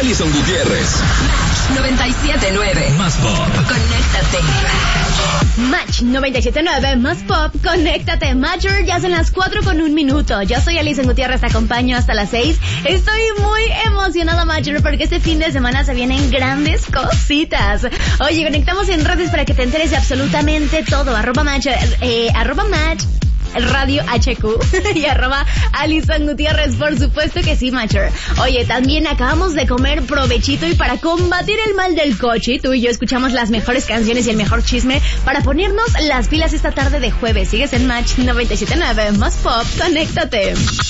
Alison Gutiérrez. Match 97.9. Más pop. Conéctate. Match 97.9, más pop, conéctate. Matcher, ya son las 4:01. Yo soy Alison Gutiérrez, te acompaño hasta las 6. Estoy muy emocionada, Matcher, porque este fin de semana se vienen grandes cositas. Oye, conectamos en redes para que te enteres de absolutamente todo. @Match Radio HQ y @Alison Gutiérrez, por supuesto que sí, Matcher. Oye, también acabamos de comer provechito y para combatir el mal del coche, tú y yo escuchamos las mejores canciones y el mejor chisme para ponernos las pilas esta tarde de jueves. Sigues en Match 97.9, más pop, conéctate.